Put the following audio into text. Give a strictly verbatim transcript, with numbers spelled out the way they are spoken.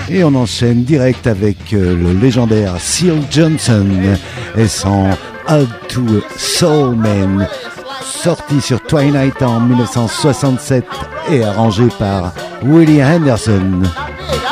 Et on enchaîne direct avec euh, le légendaire Seal Johnson et son Ode to a Soul Man, sorti sur Twilight en mille neuf cent soixante-sept et arrangé par Willie Henderson.